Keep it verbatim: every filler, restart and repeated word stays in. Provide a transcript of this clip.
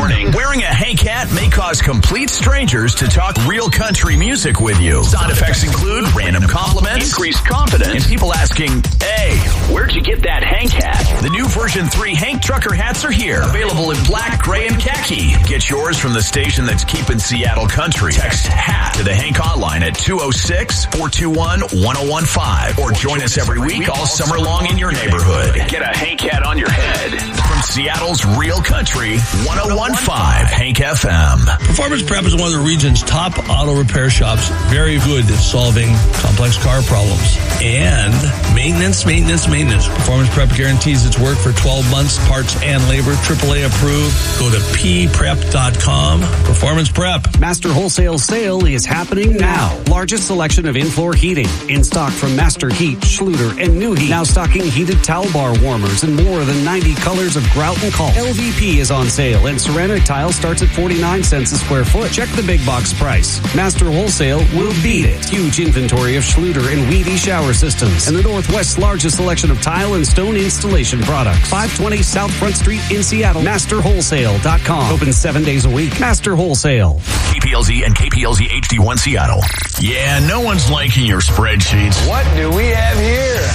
Warning, wearing a Hank hat may cause complete strangers to talk real country music with you. Side effects include random compliments, increased confidence, and people asking, hey, where'd you get that Hank hat? The new version three Hank Trucker hats are here. Available in black, gray, and khaki. Get yours from the station that's keeping Seattle country. Text HAT to the Hank hotline at two oh six, four two one, one oh one five or join us every week all summer long in your neighborhood. Get a Hank hat on your head. From Seattle's Real Country, one oh one five Hank F M. Performance Prep is one of the region's top auto repair shops. Very good at solving complex car problems. And maintenance, maintenance, maintenance. Performance Prep guarantees its work for twelve months, parts and labor, triple A approved. Go to p prep dot com. Performance Prep. Master Wholesale Sale is happening now. Largest selection of in-floor heating. In stock from Master Heat, Schluter, and New Heat. Now stocking heated towel bar warmers and more than ninety colors of grout and caulk. L V P is on sale and ceramic tile starts at forty-nine cents a square foot. Check the big box price. Master Wholesale will beat it. Huge inventory of Schluter and Weedy shower systems. And the Northwest's largest selection of tile and stone installation products. five twenty South Front Street in Seattle. master wholesale dot com. Open seven days a week. Master Wholesale. K P L Z and K P L Z H D one Seattle. Yeah, no one's liking your spreadsheets. What do we have here?